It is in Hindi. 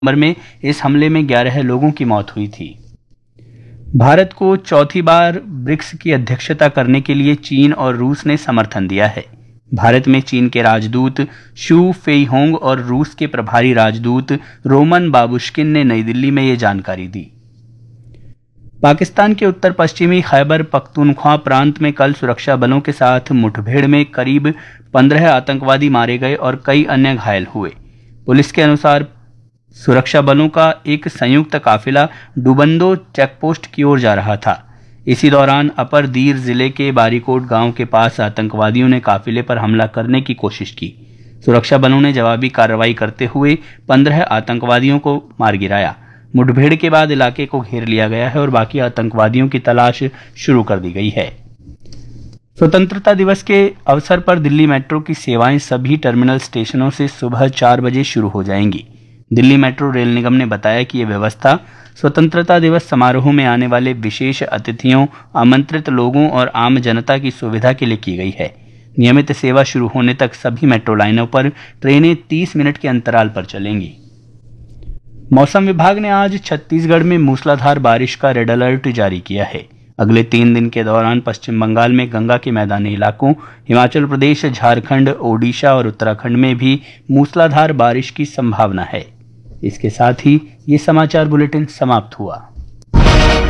नवंबर में इस हमले में 11 लोगों की मौत हुई थी। भारत को चौथी बार ब्रिक्स की अध्यक्षता करने के लिए चीन और रूस ने समर्थन दिया है। भारत में चीन के राजदूत शू फेईहोंग और रूस के प्रभारी राजदूत रोमन बाबुश्किन ने नई दिल्ली में ये जानकारी दी। पाकिस्तान के उत्तर पश्चिमी खैबर पख्तूनख्वा प्रांत में कल सुरक्षा बलों के साथ मुठभेड़ में करीब 15 आतंकवादी मारे गए और कई अन्य घायल हुए। पुलिस के अनुसार सुरक्षा बलों का एक संयुक्त काफिला डुबंदो चेकपोस्ट की ओर जा रहा था। इसी दौरान अपर दीर जिले के बारीकोट गांव के पास आतंकवादियों ने काफिले पर हमला करने की कोशिश की। सुरक्षा बलों ने जवाबी कार्रवाई करते हुए 15 आतंकवादियों को मार गिराया। मुठभेड़ के बाद इलाके को घेर लिया गया है और बाकी आतंकवादियों की तलाश शुरू कर दी गई है। स्वतंत्रता दिवस के अवसर पर दिल्ली मेट्रो की सेवाएं सभी टर्मिनल स्टेशनों से सुबह 4 बजे शुरू हो जाएंगी। दिल्ली मेट्रो रेल निगम ने बताया कि यह व्यवस्था स्वतंत्रता दिवस समारोह में आने वाले विशेष अतिथियों, आमंत्रित लोगों और आम जनता की सुविधा के लिए की गई है। नियमित सेवा शुरू होने तक सभी मेट्रो लाइनों पर ट्रेनें 30 मिनट के अंतराल पर चलेंगी। मौसम विभाग ने आज छत्तीसगढ़ में मूसलाधार बारिश का रेड अलर्ट जारी किया है। अगले 3 दिन के दौरान पश्चिम बंगाल में गंगा के मैदानी इलाकों, हिमाचल प्रदेश, झारखंड, ओडिशा और उत्तराखंड में भी मूसलाधार बारिश की संभावना है। इसके साथ ही ये समाचार बुलेटिन समाप्त हुआ।